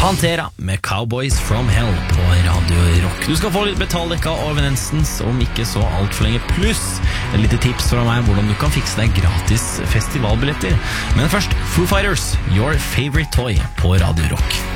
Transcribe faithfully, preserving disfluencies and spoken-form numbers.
Pantera med Cowboys from Hell på Radio Rock. Du skal få litt Metallica og Evanescence om ikke så alt for lenge. Pluss et lite tips fra meg hvordan du kan fikse deg gratis festivalbilletter. Men først, Foo Fighters, Your Favorite Toy på Radio Rock.